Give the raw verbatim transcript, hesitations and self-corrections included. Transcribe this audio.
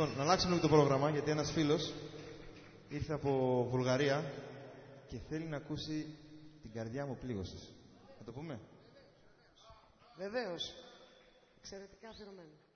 Λοιπόν, να αλλάξουμε λίγο το πρόγραμμα, γιατί ένας φίλος ήρθε από Βουλγαρία και θέλει να ακούσει την καρδιά μου πλήγωσης. Θα το πούμε? Βεβαίως. Εξαιρετικά αφιερωμένο.